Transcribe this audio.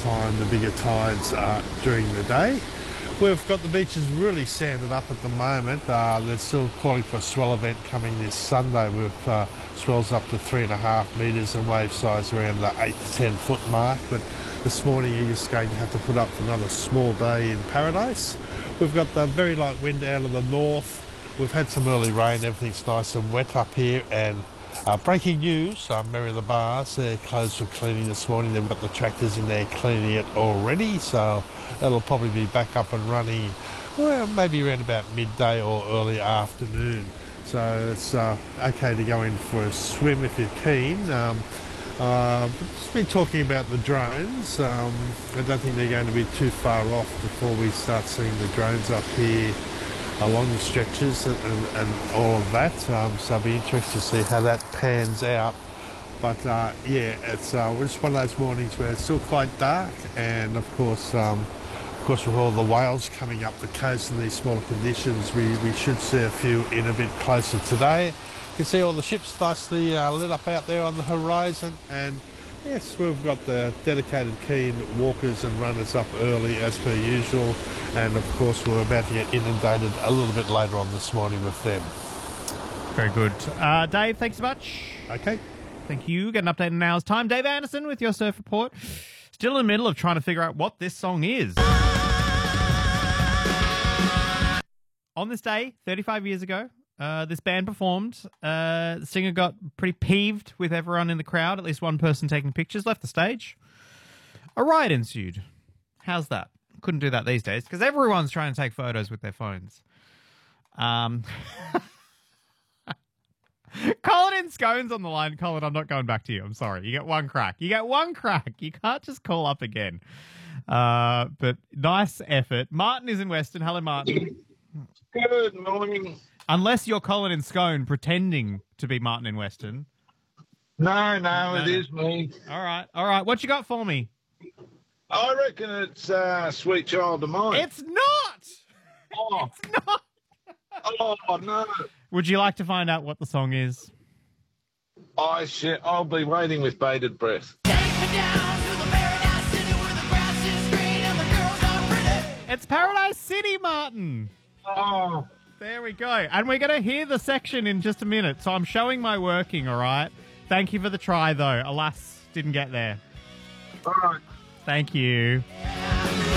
time the bigger tides during the day. We've got the beaches really sanded up at the moment. They're still calling for a swell event coming this Sunday with swells up to 3.5 metres and wave size around the 8 to 10 foot mark. But this morning you're just going to have to put up for another small day in Paradise. We've got the very light wind out of the north. We've had some early rain, everything's nice and wet up here, and breaking news, Mary the Bars, they're closed for cleaning this morning. They've got the tractors in there cleaning it already, so that'll probably be back up and running, well, maybe around about midday or early afternoon. So it's okay to go in for a swim if you're keen. Just been talking about the drones. I don't think they're going to be too far off before we start seeing the drones up here along the stretches and all of that. So I'll be interested to see how that pans out. But yeah, it's just one of those mornings where it's still quite dark, and of course with all the whales coming up the coast in these smaller conditions, we should see a few in a bit closer today. You can see all the ships nicely lit up out there on the horizon, and yes, we've got the dedicated keen walkers and runners up early as per usual, and of course we're about to get inundated a little bit later on this morning with them. Very good. Dave, thanks so much. Okay. Thank you. Get an update in an hour's time. Dave Anderson with your surf report. Still in the middle of trying to figure out what this song is. On this day, 35 years ago, this band performed. The singer got pretty peeved with everyone in the crowd, at least one person taking pictures, left the stage. A riot ensued. How's that? Couldn't do that these days because everyone's trying to take photos with their phones. Colin in Scone's on the line. Colin, I'm not going back to you. I'm sorry. You get one crack. You can't just call up again. But nice effort. Martin is in Western. Hello, Martin. Good morning. Unless you're Colin in Scone pretending to be Martin in Western. No, it is me. All right. What you got for me? I reckon it's Sweet Child of Mine. It's not! Oh. It's not! Oh, no. Would you like to find out what the song is? I'll be waiting with bated breath. Take me down to the Paradise City where the grass is green and the girls are pretty. It's Paradise City, Martin. Oh. There we go. And we're going to hear the section in just a minute. So I'm showing my working, all right? Thank you for the try, though. Alas, didn't get there. All right. Thank you. Yeah.